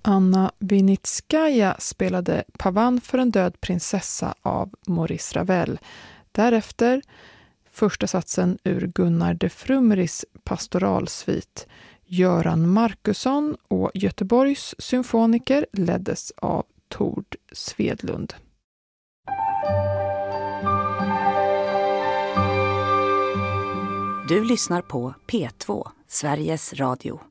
Anna Vinitskaja spelade Pavan för en död prinsessa av Maurice Ravel. Därefter första satsen ur Gunnar de Frumeris pastoralsvit. Göran Markusson och Göteborgs symfoniker leddes av Tord Svedlund. Du lyssnar på P2, Sveriges Radio.